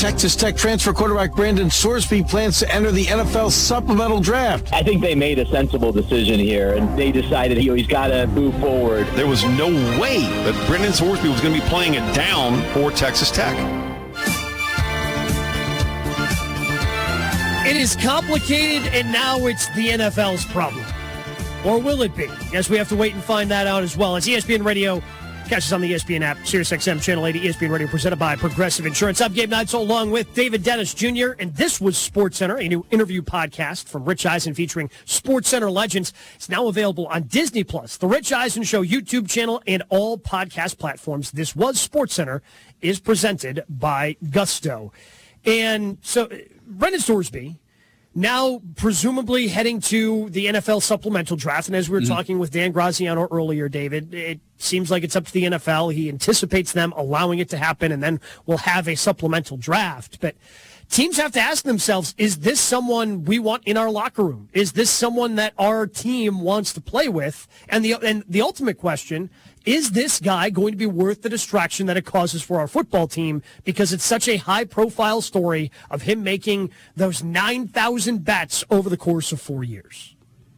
Texas Tech transfer quarterback Brandon Sorsby plans to enter the NFL supplemental draft. I think they made a sensible decision here, and they decided he's got to move forward. There was no way that Brandon Sorsby was going to be playing it down for Texas Tech. It is complicated, and now it's the NFL's problem. Or will it be? Yes, we have to wait and find that out as well. It's ESPN Radio. Catch us on the ESPN app, SiriusXM Channel 80, ESPN Radio, presented by Progressive Insurance. I'm Gabe Neitzel along with David Dennis Jr., and this was SportsCenter, a new interview podcast from Rich Eisen featuring SportsCenter legends. It's now available on Disney+, the Rich Eisen Show YouTube channel, and all podcast platforms. This was SportsCenter, is presented by Gusto. And so, Brandon Sorsby, now presumably heading to the NFL supplemental draft. And as we were talking with Dan Graziano earlier, David, it seems like it's up to the NFL. He anticipates them allowing it to happen, and then we'll have a supplemental draft. But teams have to ask themselves, is this someone we want in our locker room? Is this someone that our team wants to play with? And the ultimate question, is this guy going to be worth the distraction that it causes for our football team? Because it's such a high-profile story of him making those 9,000 bets over the course of 4 years.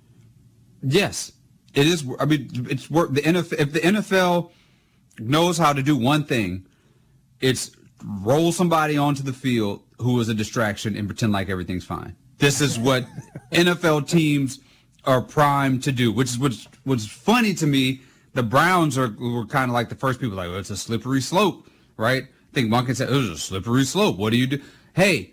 Yes, it is. I mean, it's work. The NFL, if the NFL knows how to do one thing, it's roll somebody onto the field who is a distraction and pretend like everything's fine. This is what NFL teams are primed to do, which is what's funny to me. The Browns were kind of like the first people like, well, it's a slippery slope, right? I think Monken said, it was a slippery slope. What do you do? Hey,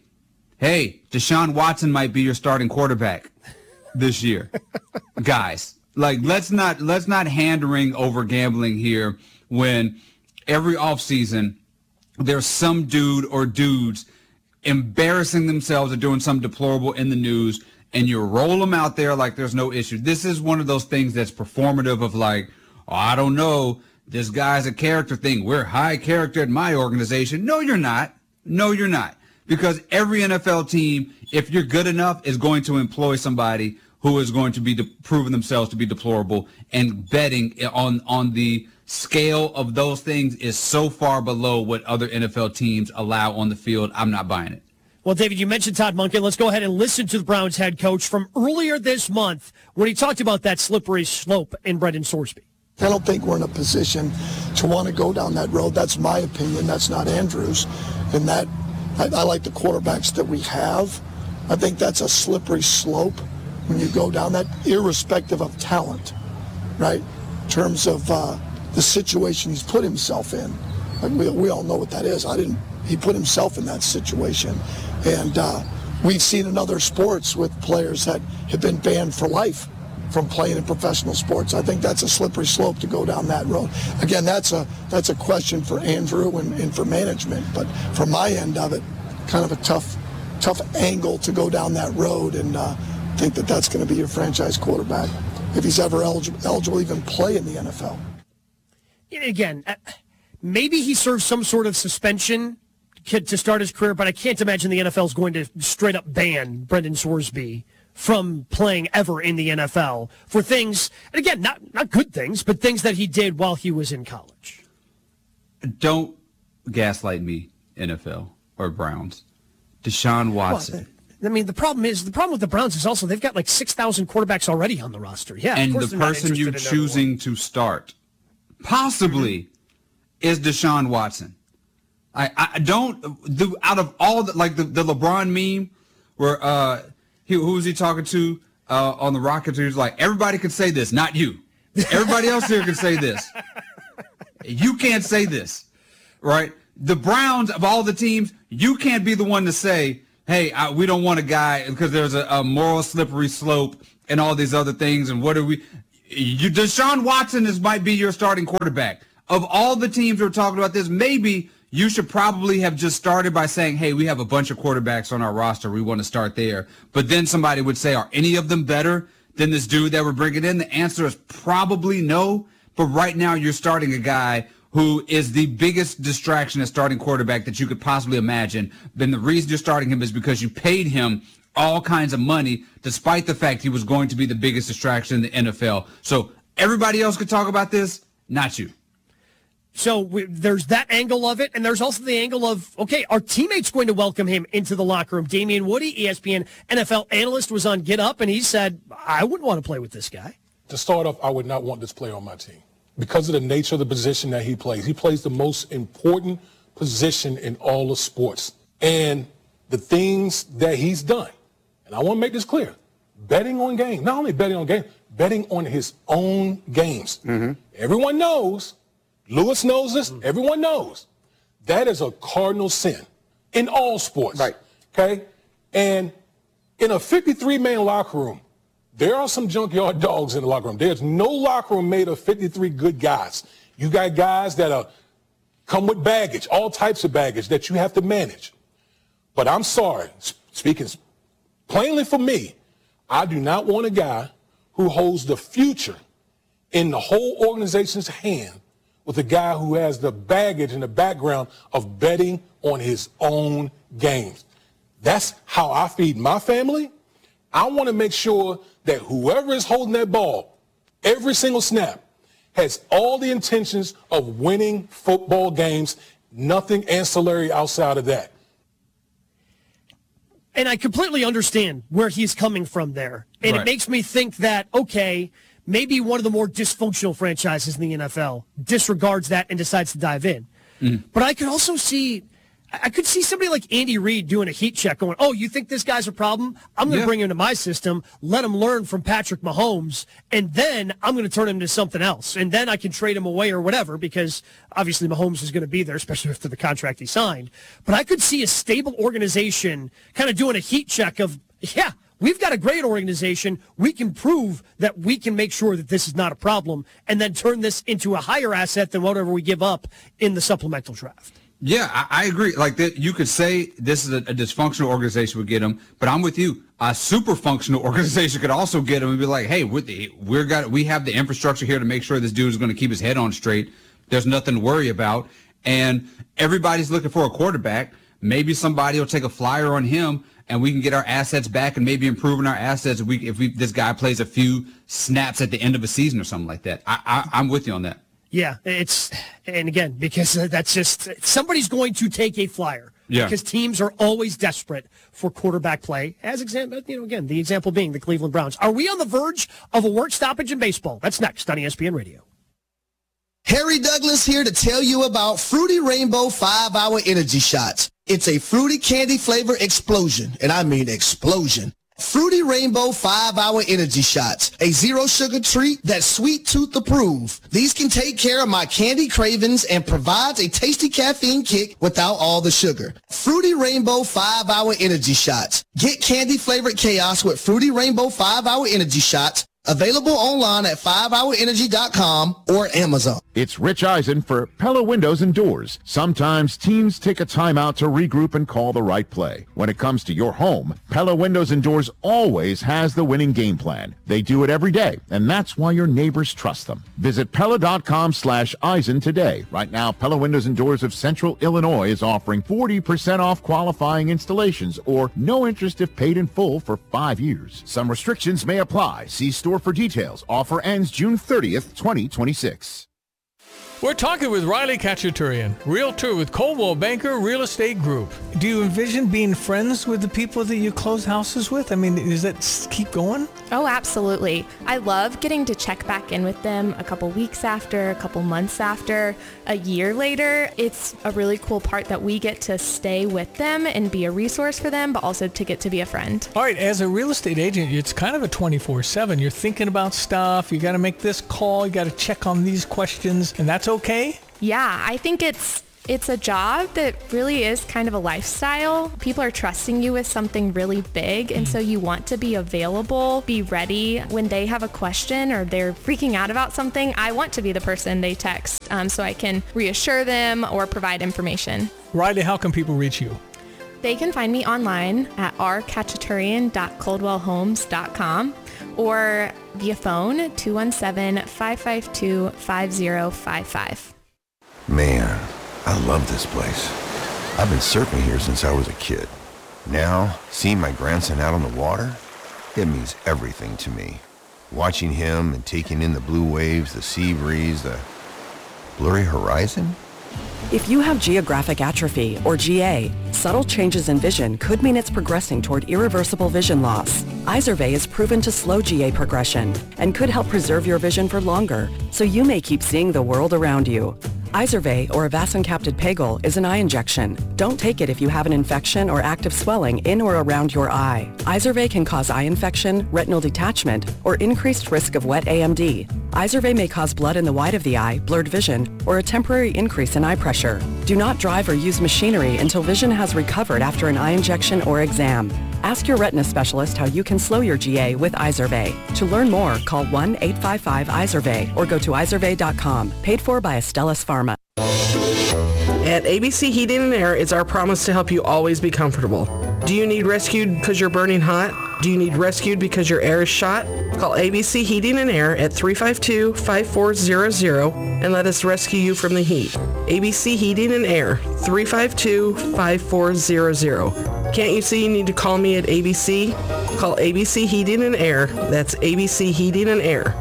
Deshaun Watson might be your starting quarterback this year. Guys, like, let's not hand-wring over gambling here when every offseason there's some dude or dudes embarrassing themselves or doing something deplorable in the news, and you roll them out there like there's no issue. This is one of those things that's performative of like, oh, I don't know, this guy's a character thing. We're high character at my organization. No, you're not. No, you're not. Because every NFL team, if you're good enough, is going to employ somebody who is going to be proving themselves to be deplorable, and betting on the scale of those things is so far below what other NFL teams allow on the field. I'm not buying it. Well, David, you mentioned Todd Monken. Let's go ahead and listen to the Browns head coach from earlier this month when he talked about that slippery slope in Brandon Sorsby. I don't think we're in a position to want to go down that road. That's my opinion. That's not Andrew's. And that I like the quarterbacks that we have. I think that's a slippery slope when you go down that, irrespective of talent, right? In terms of the situation he's put himself in. Like we all know what that is. He put himself in that situation. And we've seen in other sports with players that have been banned for life from playing in professional sports. I think that's a slippery slope to go down that road. Again, that's a question for Andrew and for management. But from my end of it, kind of a tough angle to go down that road and think that that's going to be your franchise quarterback if he's ever eligible to even play in the NFL. Again, maybe he serves some sort of suspension to start his career, but I can't imagine the NFL is going to straight up ban Brandon Sorsby from playing ever in the NFL for things, and again, not good things, but things that he did while he was in college. Don't gaslight me, NFL or Browns. Deshaun Watson. Well, I mean, the problem with the Browns is also they've got like 6,000 quarterbacks already on the roster. Yeah, and the person you're choosing to start possibly is Deshaun Watson. I don't out of all the, like the LeBron meme where who was he talking to on the Rockets? He was like, everybody can say this, not you. Everybody else here can say this. You can't say this, right? The Browns, of all the teams, you can't be the one to say, hey, we don't want a guy because there's a moral slippery slope and all these other things. And what are we? Deshaun Watson might be your starting quarterback. Of all the teams who are talking about this, maybe you should probably have just started by saying, hey, we have a bunch of quarterbacks on our roster. We want to start there. But then somebody would say, are any of them better than this dude that we're bringing in? The answer is probably no. But right now you're starting a guy who is the biggest distraction at starting quarterback that you could possibly imagine. Then the reason you're starting him is because you paid him all kinds of money, despite the fact he was going to be the biggest distraction in the NFL. So everybody else could talk about this, not you. So there's that angle of it, and there's also the angle of, okay, our teammates going to welcome him into the locker room. Damian Woody, ESPN NFL analyst, was on Get Up, and he said, I wouldn't want to play with this guy. To start off, I would not want this player on my team because of the nature of the position that he plays. He plays the most important position in all of sports. And the things that he's done, and I want to make this clear, betting on games, not only betting on games, betting on his own games. Mm-hmm. Everyone knows, Lewis knows this, everyone knows, that is a cardinal sin in all sports. Right. Okay? And in a 53-man locker room, there are some junkyard dogs in the locker room. There's no locker room made of 53 good guys. You got guys that come with baggage, all types of baggage that you have to manage. But I'm sorry, speaking plainly for me, I do not want a guy who holds the future in the whole organization's hand with a guy who has the baggage and the background of betting on his own games. That's how I feed my family. I want to make sure that whoever is holding that ball every single snap has all the intentions of winning football games, nothing ancillary outside of that. And I completely understand where he's coming from there. And It makes me think that, okay, maybe one of the more dysfunctional franchises in the NFL disregards that and decides to dive in. But I could also see somebody like Andy Reid doing a heat check going, oh, you think this guy's a problem? I'm going to bring him to my system, let him learn from Patrick Mahomes, and then I'm going to turn him into something else. And then I can trade him away or whatever, because obviously Mahomes is going to be there, especially after the contract he signed. But I could see a stable organization kind of doing a heat check of, yeah, we've got a great organization. We can prove that we can make sure that this is not a problem, and then turn this into a higher asset than whatever we give up in the supplemental draft. Yeah, I agree. Like that, you could say this is a dysfunctional organization would get him, but I'm with you. A super functional organization could also get him and be like, hey, we have the infrastructure here to make sure this dude is going to keep his head on straight. There's nothing to worry about, and everybody's looking for a quarterback. Maybe somebody will take a flyer on him, and we can get our assets back and maybe improving our assets if this guy plays a few snaps at the end of a season or something like that. I'm with you on that. Yeah, and again, because that's just, somebody's going to take a flyer. Yeah. Because teams are always desperate for quarterback play. As again, the example being the Cleveland Browns. Are we on the verge of a work stoppage in baseball? That's next on ESPN Radio. Harry Douglas here to tell you about Fruity Rainbow 5-Hour Energy Shots. It's a fruity candy flavor explosion, and I mean explosion. Fruity Rainbow 5-Hour Energy Shots, a zero-sugar treat that's sweet tooth approved. These can take care of my candy cravings and provides a tasty caffeine kick without all the sugar. Fruity Rainbow 5-Hour Energy Shots. Get candy-flavored chaos with Fruity Rainbow 5-Hour Energy Shots. Available online at 5hourenergy.com or Amazon. It's Rich Eisen for Pella Windows and Doors. Sometimes teams take a time out to regroup and call the right play. When it comes to your home, Pella Windows and Doors always has the winning game plan. They do it every day, and that's why your neighbors trust them. Visit Pella.com/Eisen today. Right now, Pella Windows and Doors of Central Illinois is offering 40% off qualifying installations or no interest if paid in full for 5 years. Some restrictions may apply. See store for details. Offer ends June 30th, 2026. We're talking with Riley Khachaturian, realtor with Coldwell Banker Real Estate Group. Do you envision being friends with the people that you close houses with? I mean, does that keep going? Oh, absolutely. I love getting to check back in with them a couple weeks after, a couple months after, a year later. It's a really cool part that we get to stay with them and be a resource for them, but also to get to be a friend. All right, as a real estate agent, it's kind of a 24/7. You're thinking about stuff. You got to make this call. You got to check on these questions, and that's okay? Yeah, I think it's a job that really is kind of a lifestyle. People are trusting you with something really big, and so you want to be available, be ready when they have a question or they're freaking out about something. I want to be the person they text so I can reassure them or provide information. Riley, how can people reach you? They can find me online at rkhachaturian.coldwellhomes.com or via phone 217-552-5055. Man, I love this place. I've been surfing here since I was a kid. Now, seeing my grandson out on the water, it means everything to me. Watching him and taking in the blue waves, the sea breeze, Blurry horizon? If you have geographic atrophy, or GA, subtle changes in vision could mean it's progressing toward irreversible vision loss. Izervay is proven to slow GA progression and could help preserve your vision for longer, so you may keep seeing the world around you. Izervay, or avacincaptad pegol, is an eye injection. Don't take it if you have an infection or active swelling in or around your eye. Izervay can cause eye infection, retinal detachment, or increased risk of wet AMD. Izervay may cause blood in the white of the eye, blurred vision, or a temporary increase in eye pressure. Do not drive or use machinery until vision has recovered after an eye injection or exam. Ask your retina specialist how you can slow your GA with Izervay. To learn more, call 1-855-IZERVAY or go to izervay.com. Paid for by Astellas Pharma. At ABC Heating and Air, it's our promise to help you always be comfortable. Do you need rescued because you're burning hot? Do you need rescued because your air is shot? Call ABC Heating and Air at 352-5400 and let us rescue you from the heat. ABC Heating and Air, 352-5400. Can't you see you need to call me at ABC? Call ABC Heating and Air. That's ABC Heating and Air,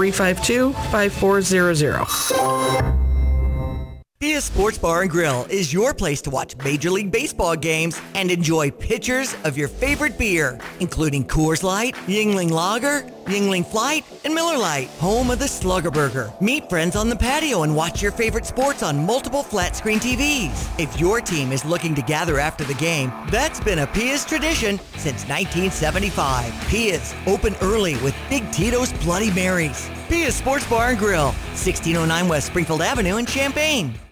352-5400. Pia's Sports Bar and Grill is your place to watch Major League Baseball games and enjoy pitchers of your favorite beer, including Coors Light, Yuengling Lager, Yuengling Flight, and Miller Lite, home of the Slugger Burger. Meet friends on the patio and watch your favorite sports on multiple flat-screen TVs. If your team is looking to gather after the game, that's been a Pia's tradition since 1975. Pia's, open early with Big Tito's Bloody Marys. Pia's Sports Bar and Grill, 1609 West Springfield Avenue in Champaign.